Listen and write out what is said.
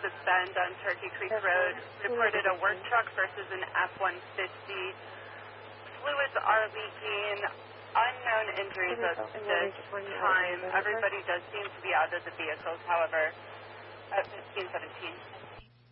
the bend on Turkey Creek Road reported a work truck versus an F-150. Fluids are leaking. Unknown injuries at this time. Everybody does seem to be out of the vehicles, however, at 1517.